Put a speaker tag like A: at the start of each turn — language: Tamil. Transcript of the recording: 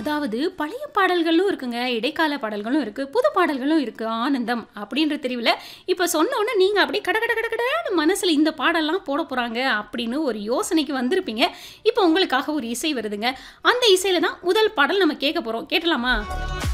A: அதாவது பழைய பாடல்களும் இருக்குங்க, இடைக்கால பாடல்களும் இருக்கு, புது பாடல்களும் இருக்கு. ஆனந்தம் அப்படின்ற தெரிவுல இப்ப சொன்ன உடனே நீங்க அப்படியே கட கட கட கடன்னு மனசுல இந்த பாடல்லாம் போடப் போறாங்க அப்படின்னு ஒரு யோசனைக்கு வந்திருப்பீங்க. இப்ப உங்களுக்காக ஒரு இசை வருதுங்க. அந்த இசையில தான் முதல் பாடல் நம்ம கேட்க போறோம். கேட்டலாமா?